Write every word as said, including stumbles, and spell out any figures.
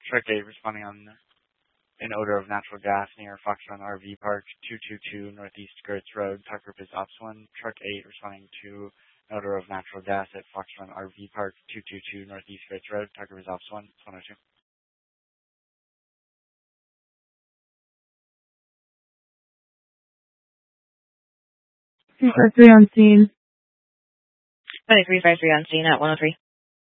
Truck eight responding on an odor of natural gas near Fox Run R V Park, two two two Northeast Skirts Road. Talk group is Ops one. Truck eight responding to an odor of natural gas at Fox Run R V Park, two two two Northeast Skirts Road. Talk group is Ops one. one oh two. three five three on scene. twenty-three five three on scene at one oh three.